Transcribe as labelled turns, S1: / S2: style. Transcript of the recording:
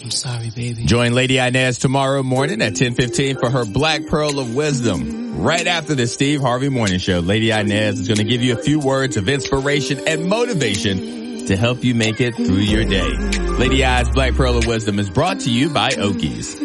S1: I'm sorry, baby.
S2: Join Lady Inez tomorrow morning at 10:15 for her Black Pearl of Wisdom. Right after the Steve Harvey Morning Show, Lady Inez is going to give you a few words of inspiration and motivation to help you make it through your day. Lady I's Black Pearl of Wisdom is brought to you by Okies.